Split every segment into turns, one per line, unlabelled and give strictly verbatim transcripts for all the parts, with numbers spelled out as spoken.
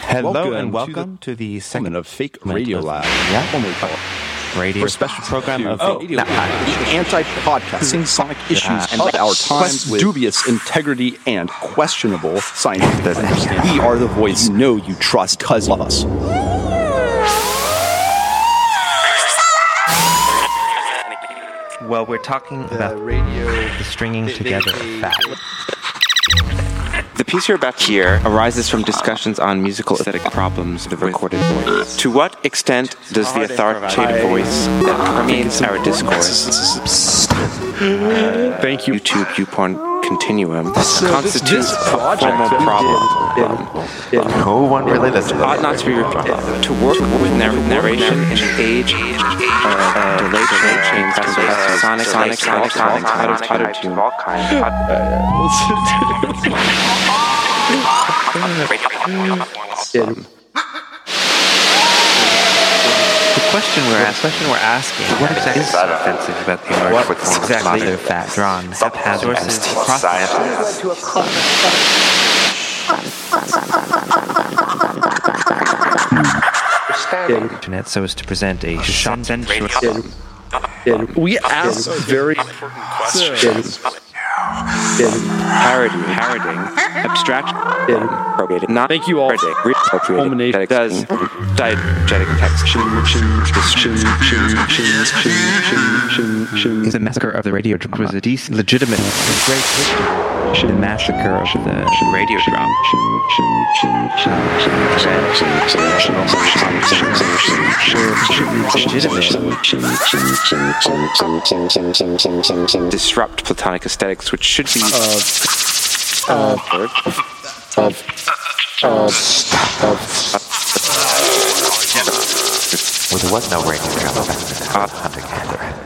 Hello
welcome
and welcome
to
to the,
the
second
segment of Fake Radio Lab.
Yeah.
What we call it.
radio
For a special
program of
oh,
Radio
now,
Lab.
the anti-podcasting sonic issues of our times with dubious integrity and questionable scientific understanding. We are the voice you know you trust because of us.
Well, we're talking
The
about
radio.
the stringing
they-
together
they-
of fact.
The piece you're about to hear arises from discussions on musical aesthetic problems of the recorded voice. To what extent does the authoritative voice that permeates our discourse,
Thank you.
YouTube YouPorn continuum,
So
constitutes
this, this
a
project
formal
that we
problem?
did in, in
No one really listened.
Ought not to be repeated. To work with narr- narration and stage, uh, delay chains, sonic, sonic, sonic, sonic, auto-tune.
in
The question we're, ask, question we're asking what exactly is offensive about the art? What exactly are fact drawn? Haphazard sources, internet so as to present a shot
in, in, we ask very important questions. In,
Parodying, parodying, abstraction,
in,
appropriated, not
Thank you all.
reappropriated,
Culmination.
that does diegetic text.
The massacre of the radio drum was a decent, legitimate, great history. The massacre of the radio drum. Legitimate.
Disrupt Platonic aesthetics, which should be
of, of, of,
Well, there was no radio drum back then.
Uh,
Hunter gatherer.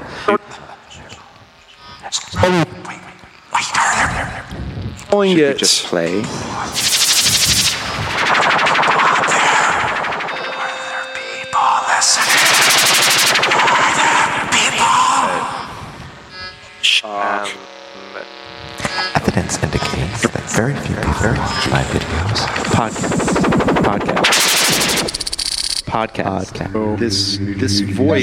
calling
you
it
just play.
Evidence indicates that very few people watch my videos.
Podcast. Podcast. Podcast.
So this this voice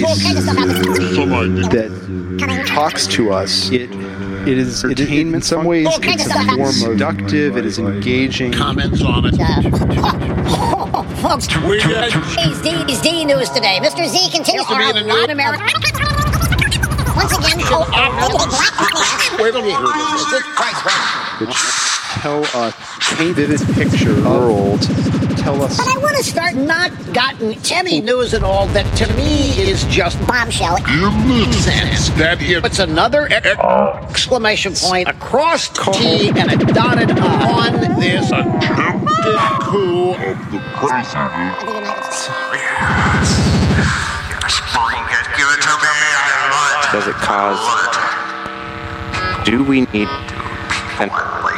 that talks to us. It it is entertainment in some ways. It's more seductive. It is engaging.
Comments on it.
Uh, folks, Z's D, Z's D News today. Mister Z continues to be in Latin America. Once again,
Wait till you hear this. It's Christ.
Which tell a vivid picture of the world. Tell us.
But I want to start not gotten any news at all that to me is just
bombshell.
nonsense. That it puts another exclamation point across T and a dotted I on this attempted coup of the president.
Give it to me.
Does it cause? Do we need? An,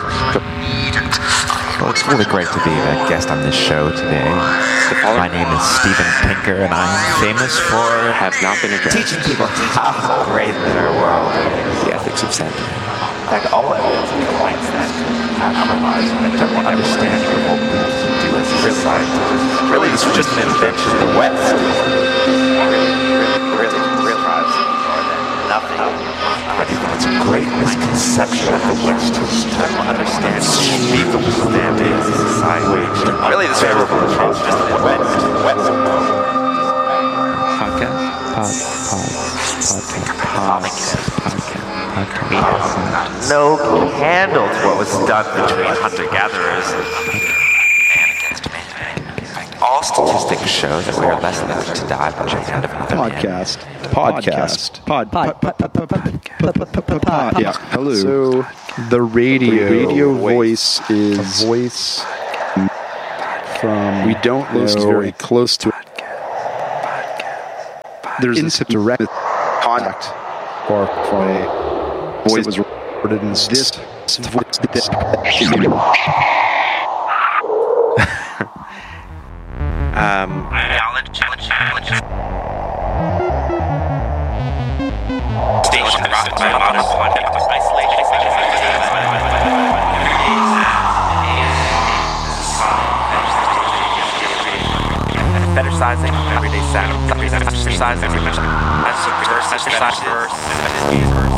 Well, it's really great to be a guest on this show today. My name is Steven Pinker, and I'm famous for
have not been addressed.
teaching people how great their world is.
The ethics of Santa.
In fact, all evidence points that compromise and general understanding of what we do as a society. Really, this was just an invention of the West. Really, really, really tries to ignore that nothing. But even its great misconception of the West is to understand unspeakable standings in society. Really, this favorable approach is just the West. West.
Podcast? Pod, pod, podcast, podcast, podcast.
No candle to what was done between hunter-gatherers and man against man. All statistics show that we are less likely to die by the hand of another man.
Podcast. Podcast. Pod. Pod. Pod. Pod. Pod. Pod. Yeah. Hello. So the radio radio voice is a voice from we don't know very close to it. There's a direct contact or from a voice that was recorded in this voice.
Um,
Station rocked by modern podcast isolation. exercising, everyday sacrifice, exercising, exercising, verse, exercise, verse,